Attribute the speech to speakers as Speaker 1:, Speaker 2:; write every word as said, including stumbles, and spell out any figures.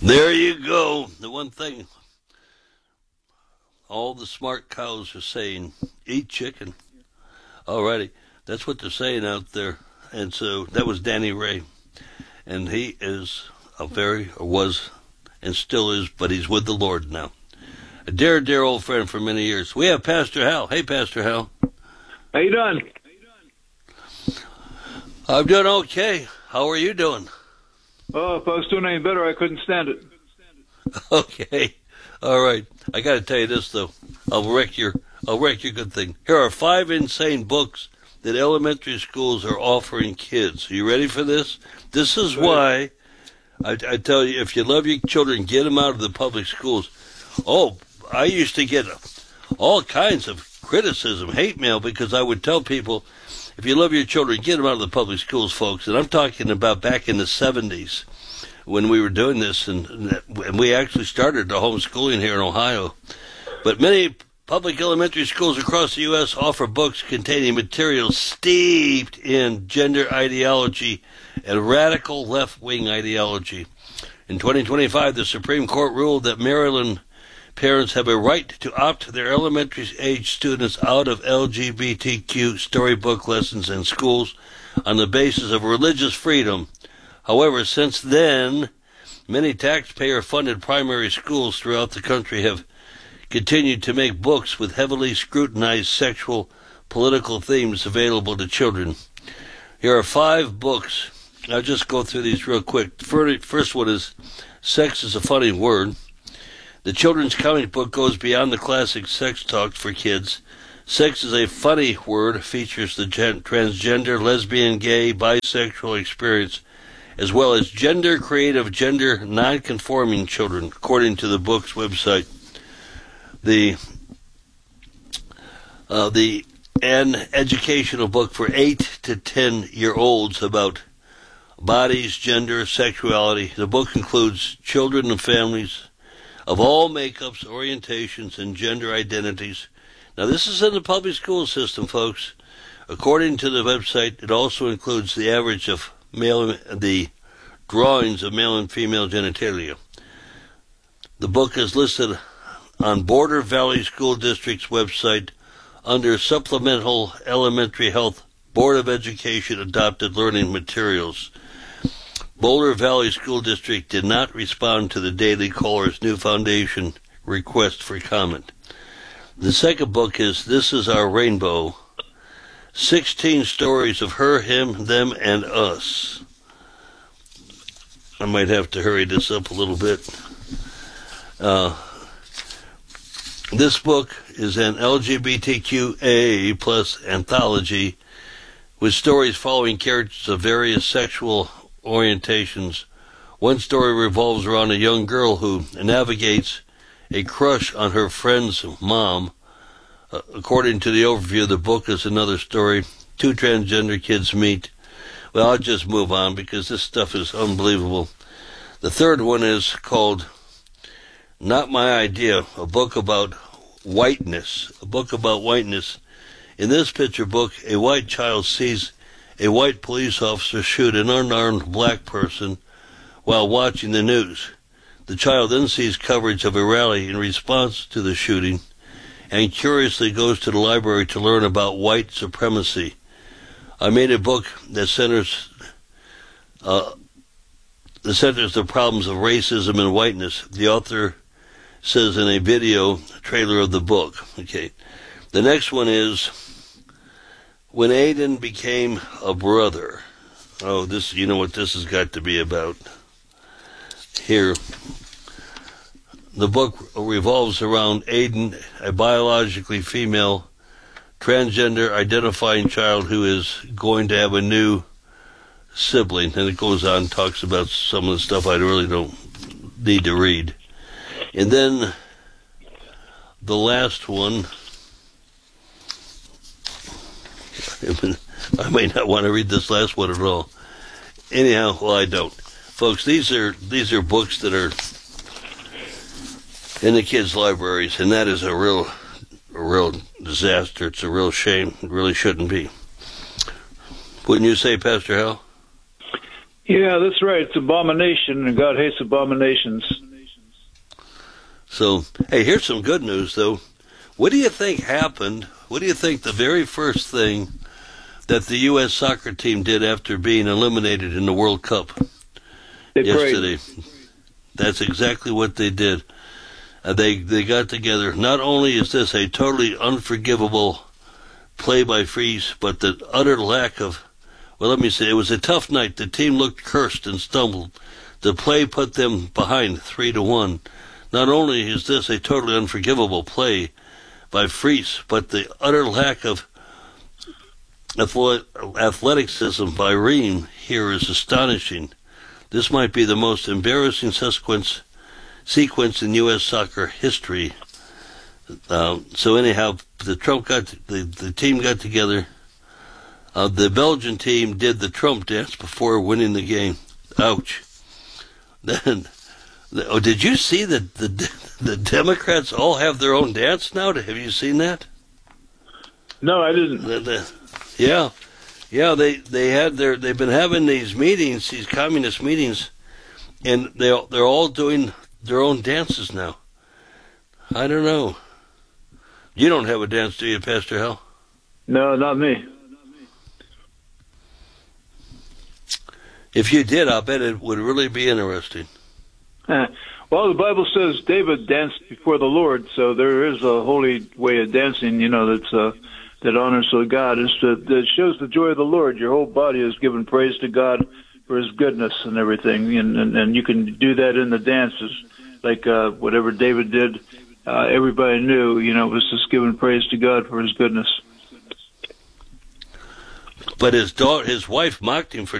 Speaker 1: There you go. The one thing all the smart cows are saying, eat chicken. Alrighty. That's what they're saying out there. And so that was Danny Ray. And he is a very, or was, and still is, but he's with the Lord now. A dear, dear old friend for many years. We have Pastor Hal. Hey, Pastor Hal.
Speaker 2: How you doing?
Speaker 1: I'm doing okay. How are you doing?
Speaker 2: Oh, if I was doing any better, I couldn't stand it.
Speaker 1: Okay. All right. I got to tell you this, though. I'll wreck your, I'll wreck your good thing. Here are five insane books that elementary schools are offering kids. Are you ready for this? This is why I, I tell you, if you love your children, get them out of the public schools. Oh, I used to get all kinds of criticism, hate mail, because I would tell people, if you love your children, get them out of the public schools, folks. And I'm talking about back in the seventies when we were doing this, and, and we actually started the homeschooling here in Ohio. But many public elementary schools across the U S offer books containing material steeped in gender ideology and radical left-wing ideology. In twenty twenty-five, the Supreme Court ruled that Maryland parents have a right to opt their elementary-age students out of L G B T Q storybook lessons in schools on the basis of religious freedom. However, since then, many taxpayer-funded primary schools throughout the country have continued to make books with heavily scrutinized sexual, political themes available to children. Here are five books. I'll just go through these real quick. First one is Sex is a Funny Word. The children's comic book goes beyond the classic sex talks for kids. Sex is a Funny Word features the gen- transgender, lesbian, gay, bisexual experience, as well as gender creative, gender non-conforming children, according to the book's website. The uh, the an educational book for eight to ten year olds about bodies, gender, sexuality. The book includes children and families of all makeups, orientations, and gender identities. Now, this is in the public school system, folks. According to the website, it also includes the average of male, the drawings of male and female genitalia. The book is listed on Border Valley School District's website under Supplemental Elementary Health Board of Education Adopted Learning Materials. Boulder Valley School District did not respond to the Daily Caller's new foundation request for comment. The second book is This Is Our Rainbow, sixteen Stories of Her, Him, Them, and Us. I might have to hurry this up a little bit. Uh, this book is an L G B T Q A plus anthology with stories following characters of various sexual orientations. One story revolves around a young girl who navigates a crush on her friend's mom. Uh, according to the overview of the book is another story. Two transgender kids meet. Well, I'll just move on because this stuff is unbelievable. The third one is called Not My Idea, a book about whiteness. A book about whiteness. In this picture book, a white child sees a white police officer shoot an unarmed black person while watching the news. The child then sees coverage of a rally in response to the shooting and curiously goes to the library to learn about white supremacy. I made a book that centers uh, that centers the problems of racism and whiteness. The author says in a video trailer of the book. Okay. The next one is When Aiden Became a Brother. Oh, this, you know what this has got to be about. Here, the book revolves around Aiden, a biologically female, transgender identifying child who is going to have a new sibling. And it goes on and talks about some of the stuff I really don't need to read. And then the last one, I may not want to read this last one at all. Anyhow, well, I don't. Folks, these are these are books that are in the kids' libraries, and that is a real a real disaster. It's a real shame. It really shouldn't be. Wouldn't you say, Pastor Hal?
Speaker 2: Yeah, that's right. It's abomination, and God hates abominations.
Speaker 1: So, hey, here's some good news, though. What do you think happened? What do you think the very first thing that the U S soccer team did after being eliminated in the World Cup
Speaker 2: They
Speaker 1: yesterday?
Speaker 2: prayed.
Speaker 1: That's exactly what they did. Uh, they they got together. Not only is this a totally unforgivable play by Freeze, but the utter lack of, well, let me say, it was a tough night. The team looked cursed and stumbled. The play put them behind three to one. Not only is this a totally unforgivable play by Freeze, but the utter lack of athleticism by Ream here is astonishing. This might be the most embarrassing sequence sequence in U S soccer history. Uh, so anyhow, the Trump got the the team got together. Uh, the Belgian team did the Trump dance before winning the game. Ouch. Then, the, oh, did you see that the the Democrats all have their own dance now? Have you seen that?
Speaker 2: No, I didn't.
Speaker 1: The, the, yeah, yeah. They they had their they've been having these meetings, these communist meetings, and they they're all doing their own dances now. I don't know. You don't have a dance, do you, Pastor Hal?
Speaker 2: No, not me.
Speaker 1: If you did, I bet it would really be interesting.
Speaker 2: Uh, well, the Bible says David danced before the Lord, so there is a holy way of dancing, you know, that's uh, that honors the God. It's uh, that shows the joy of the Lord. Your whole body is giving praise to God for His goodness and everything, and and, and you can do that in the dances, like uh, whatever David did. Uh, everybody knew, you know, it was just giving praise to God for His goodness.
Speaker 1: But his daughter, his wife mocked him for